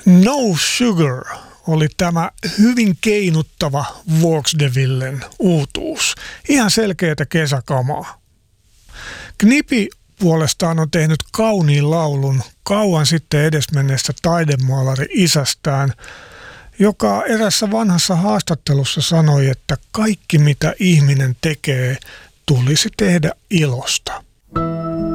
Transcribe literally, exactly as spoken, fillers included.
No Sugar oli tämä hyvin keinuttava Voxdevillen uutuus. Ihan selkeätä kesäkamaa. Knipi puolestaan on tehnyt kauniin laulun kauan sitten edesmenneestä taidemaalari isästään, joka erässä vanhassa haastattelussa sanoi, että kaikki mitä ihminen tekee tulisi tehdä ilosta.